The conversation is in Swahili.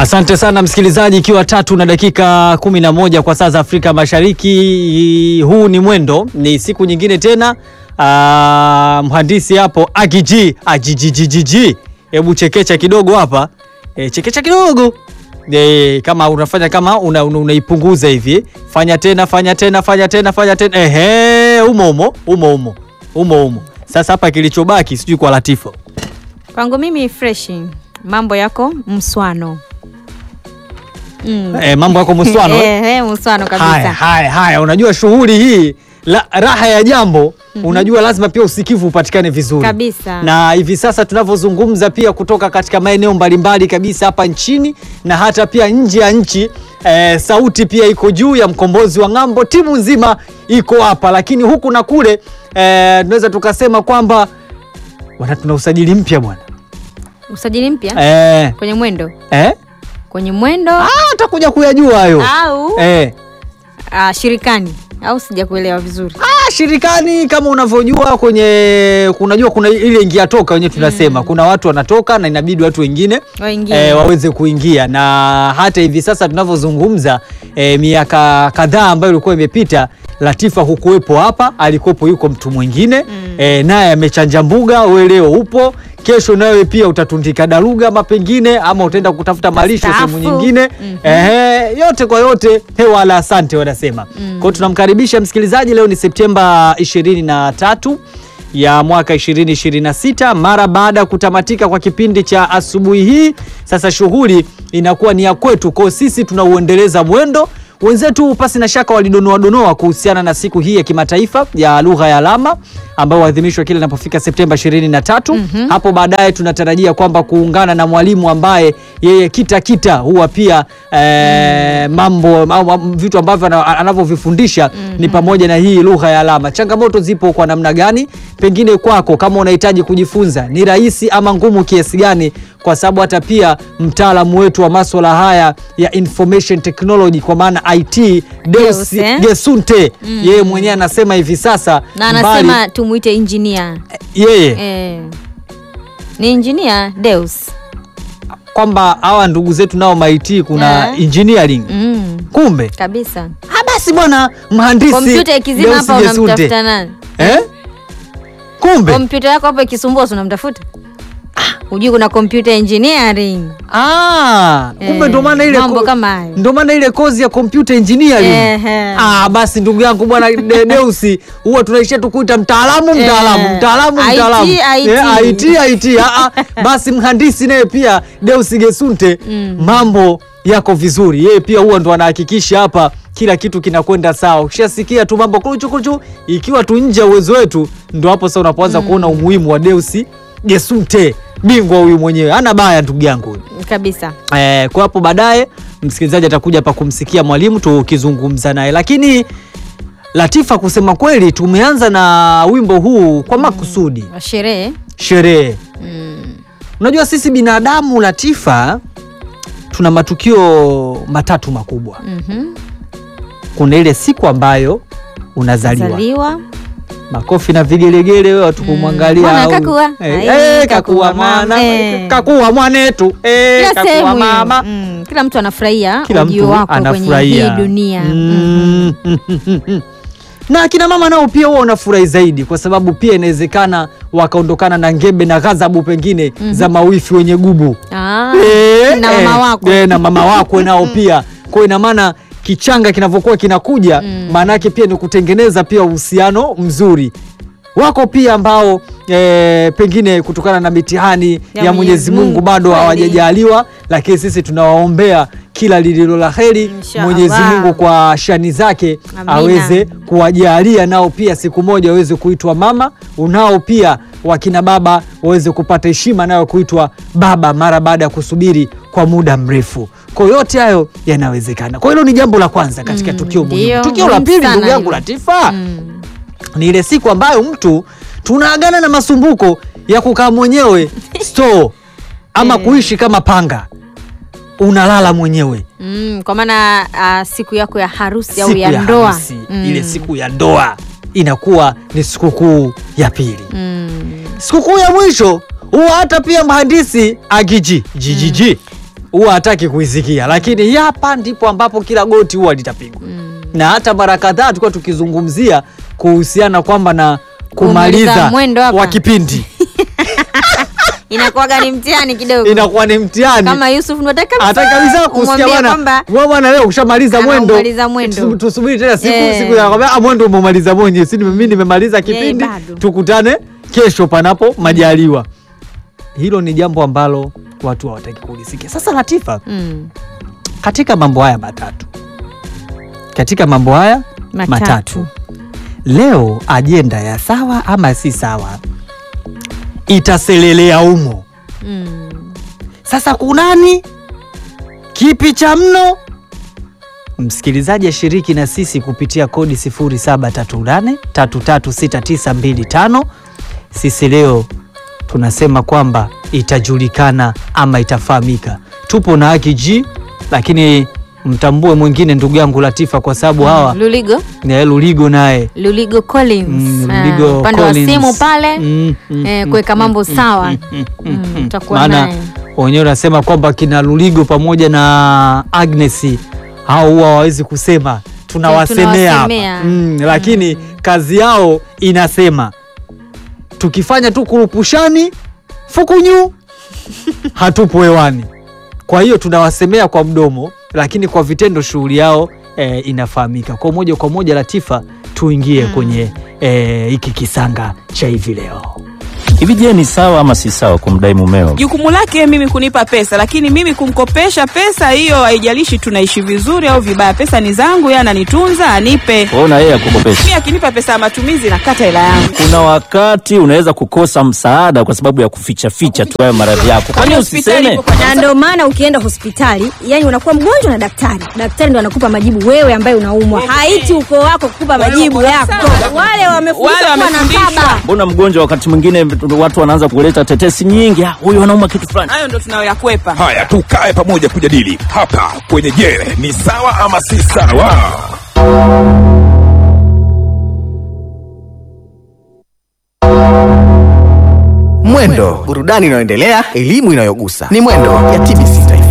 Asante sana msikilizaji, ikiwa 3:11 kwa saa za Afrika Mashariki. Huu ni Mwendo, ni siku nyingine tena. Mhandisi hapo Agiji. Hebu chekecha kidogo hapa. Chekecha kidogo. Kama unafanya kama unaipunguza hivi. Fanya tena. Umo. Sasa hapa kilichobaki sijui kwa Latifo. Kwangu mimi fresh. Mambo yako mswano. Mambo yako mswano. Mswano kabisa. Haya, unajua shughuli hii raha ya jambo, unajua lazima pia usikivu upatikane vizuri kabisa. Na hivi sasa tunavyozungumza pia kutoka katika maeneo mbalimbali kabisa hapa nchini na hata pia nje ya nchi, sauti pia iko juu ya mkombozi wa ng'ambo, timu nzima iko hapa, lakini huku na kule tunaweza tukasema kwamba tuna usajili mpya bwana. Usajili mpya? Kwenye Mwendo? Kwenye Mwendo? Utakuja kuyajua hayo. Au? Shirikani. Au sijakuelewa vizuri. Shirikani kama unavyojua kuna ile ingia toka wenyewe tunasema. Kuna watu wanatoka na inabidi watu wengine waweze kuingia, na hata hivi sasa tunavyozungumza miaka kadhaa ambayo ilikuwa imepita, Latifa hukuwepo hapa, alikopo yuko mtu mwingine naye amechanja mbuga. Wewe leo upo, kesho nawe pia utatundika daruga mapengine, ama utaenda kutafuta malisho sehemu nyingine. Yote kwa yote hewa la asante wanasema. Kwa hiyo tunamkaribisha msikilizaji. Leo ni Septemba 23 ya mwaka 2026, mara baada ya kutamatika kwa kipindi cha asubuhi hii. Sasa shughuli inakuwa ni ya kwetu, kwa sisi tunauendeleza mwendo. Wenzetu pasi na shaka walidonoa kuhusiana na siku hii ya kimataifa ya lugha ya alama ambayo huadhimishwa kila inapofika Septemba 23. Hapo baadaye tunatarajia kwamba kuungana na mwalimu ambaye yeye kita huwa pia mambo vitu ambavyo anavyovifundisha ni pamoja na hii lugha ya alama. Changamoto zipo kwa namna gani? Pengine kwako kama unahitaji kujifunza ni rahisi ama ngumu kiasi gani? Kwa sababu hata pia mtaalamu wetu wa masuala haya ya information technology kwa maana IT Deus Gesunte yeye mwenyewe anasema hivi sasa, na anasema tumuite engineer. Yeye ni engineer Deus, kwamba hawa ndugu zetu nao MIT kuna engineering. Kumbe kabisa. Basi bwana mhandisi kompyuta ikizima hapa unamtafuta nani? Kumbe kompyuta yako hapo ikisumbua unamtafuta. Hujui kuna computer engineering. Kumbe ndo maana ile mambo kama hayo. Ndo maana ile kozi ya computer engineering. Basi ndugu yangu bwana Deusi, huwa tunaishia tukuita mtaalamu. IT. Basi mhandisi naye pia Deus Gesunte, mambo yako vizuri. Yeye pia huwa ndo anahakikisha hapa kila kitu kinakwenda sawa. Ukishasikia tu mambo kuchu ikiwa tu nje uwezo wetu, ndo hapo sasa unapoanza kuona umuhimu wa Deus Gesunte. Bingwa huyu mwenyewe ana baya ndugu yangu kabisa. Kwa hapo baadaye msikilizaji atakuja hapa kumsikia mwalimu tukizungumza naye, lakini Latifa, kusema kweli tumeanza na wimbo huu kwa makusudi. Sherehe. Unajua sisi binadamu Latifa tuna matukio matatu makubwa. Kuna ile siku ambayo unazaliwa. Makofi na vigelegele, wewe watu kumwangalia kakua mwana, kakua mwanetu, kakua mama. Kila mtu anafurahia ujio wako kwenye hii dunia. Na kina mama nao pia wao wanafurahi zaidi, kwa sababu pia inawezekana wakaondokana na ngebe na ghadhabu pengine za mawifi wenye gubu. Na mama wako nao pia. Kwa ina maana kichanga kinavyokuwa kinakuja, maana yake pia ni kutengeneza pia uhusiano mzuri wako pia ambao pengine kutokana na mitihani ya Mwenyezi Mungu bado hawajajaliwa, lakini sisi tunawaombea kila lililo la heri. Mwenyezi Mungu kwa shani zake aweze kuwajalia nao pia siku moja waweze kuitwa mama, unao pia wakina baba waweze kupata heshima nayo kuitwa baba mara baada ya kusubiri kwa muda mrefu. Kwa yote hayo yanawezekana. Kwa hilo ni jambo la kwanza katika tukio muhimu. Tukio la pili ndugu yangu Latifa, ni ile siku ambayo mtu tunaagana na masumbuko ya kukaa mwenyewe store ama kuishi kama panga, unalala mwenyewe. Kwa maana siku yako ya harusi au ya ndoa, ile siku ya ndoa inakuwa ni sikukuu ya pili. Sikukuu ya mwisho huwa hata pia mhandisi Agiji huwa hataki kuisikia, lakini hapa ndipo ambapo kila goti huwa litapigwa. Na hata mara kadhaa tulikuwa tukizungumzia kuhusiana kwamba na kumaliza wa kipindi inakuwa ni mtihani kidogo. Inakuwa ni mtihani. Kama Yusuf unataka kabisa kusikia bwana. Bwana leo ushamaliza mwendo. Tusubiri tena siku ya kwamba mwendo umemaliza mwenyewe. Mimi nimemaliza kipindi. Tukutane kesho panapo majaliwa. Hilo ni jambo ambalo watu hawataki kulisikia. Sasa Latifa, katika mambo haya matatu. Leo ajenda ya sawa ama si sawa itaselelea umo. Sasa kunani? Kipi cha mno? Msikilizaji ashiriki na sisi kupitia kodi 0738336925. Sisi leo tunasema kwamba itajulikana ama itafahamika. Tupo na Haki G, lakini mtambue mwingine ndugu yangu Latifa, kwa sababu hawa Luligo naye Luligo Collins pande wa simu pale kuweka mambo sawa. Tutakuwa naye. Wenyewe unasema kwamba kina Luligo pamoja na Agnes hao huwa hawawezi kusema, tunawasemea. Lakini kazi yao inasema tukifanya tu kurupushani fukunyu hatupo hewani. Kwa hiyo tunawasemea kwa mdomo, lakini kwa vitendo shughuli yao inafahamika. Kwa moja kwa moja Latifa, tuingie kwenye hiki kisanga cha hivi leo. Hivi je, ni sawa ama si sawa kumdai mumeo? Jukumu lake mimi kunipa pesa, lakini mimi kumkopesha pesa, hiyo haijalishi tunaishi vizuri au vibaya. Pesa ni zangu, yeye ananitunza, anipe. Ona yeye akukopesha. Mimi akinipa pesa ya matumizi nakata hela yangu. Kuna wakati unaweza kukosa msaada kwa sababu ya kuficha tu hayo maradhi yako. Kwani usiseme? Na ndio maana ukienda hospitali, yani unakuwa mgonjwa na daktari ndo anakupa majibu, wewe ambaye unaumwa. Haiti uko wako kukupa majibu yako. Wale wamefundishwa na baba. Mbona mgonjwa wakati mwingine watu wanaanza kuleta tetesi nyingi, huyu anauma kitu fulani. Hayo ndio tunayoyakwepa. Haya, tukae pamoja kujadili hapa kwenye Je, ni sawa ama si sawa? Mwendo, burudani inayoendelea, elimu inayogusa. Ni Mwendo ya TBC.